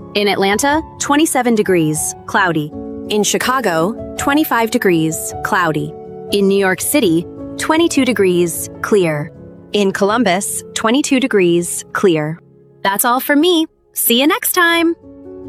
In Atlanta, 27 degrees, cloudy. In Chicago, 25 degrees, cloudy. In New York City, 22 degrees, clear. In Columbus, 22 degrees, clear. That's all from me. See you next time.